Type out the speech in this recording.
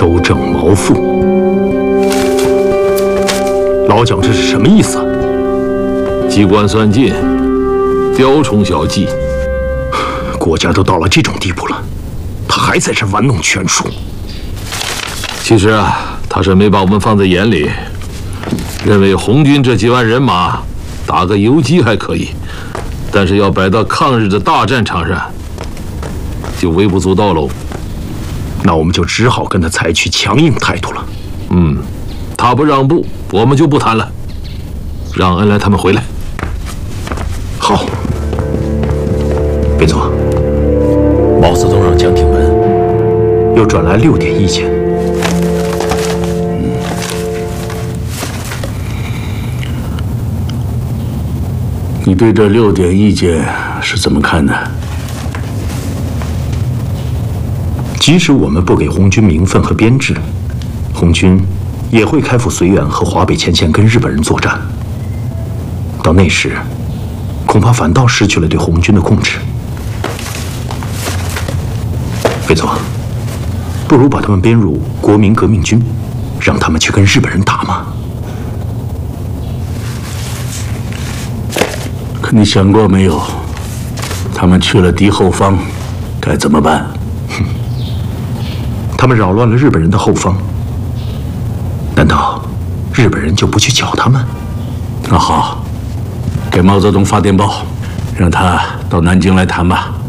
周正毛父，老蒋这是什么意思啊？ 机关算尽，雕虫小技。 国家都到了这种地步了，他还在这玩弄权术。 其实啊，他是没把我们放在眼里，认为红军这几万人马打个游击还可以，但是要摆到抗日的大战场上，就微不足道喽。 那我们就只好跟他采取强硬态度了。 他不让步，我们就不谈了。让恩来他们回来。 好，别走。毛泽东让蒋挺文又转来6点意见。 你对这6点意见是怎么看的？ 即使我们不给红军名分和编制，红军也会开赴绥远和华北前线跟日本人作战。到那时，恐怕反倒失去了对红军的控制。费总，不如把他们编入国民革命军，让他们去跟日本人打嘛。 可你想过没有，他们去了敌后方，该怎么办？ 他们扰乱了日本人的后方，难道日本人就不去剿他们？ 那好，给毛泽东发电报，让他到南京来谈吧。